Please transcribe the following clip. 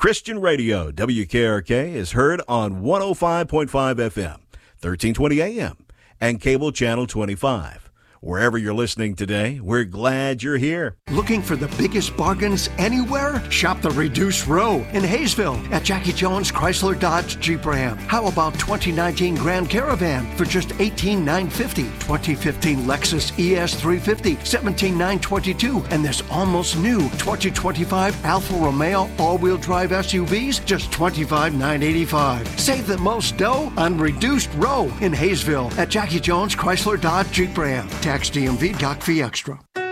Christian Radio, WKRK, is heard on 105.5 FM, 1320 AM, and cable channel 25. Wherever you're listening today, we're glad you're here. Looking for the biggest bargains anywhere? Shop the Reduced Row in Hayesville at Jackie Jones Chrysler Dodge Jeep Ram. How about 2019 Grand Caravan for just $18,950? 2015 Lexus ES350, $17,922. And this almost new 2025 Alfa Romeo all-wheel drive SUVs, just $25,985. Save the most dough on Reduced Row in Hayesville at Jackie Jones Chrysler Dodge Jeep Ram. Tax DMV, Doc Fee Extra.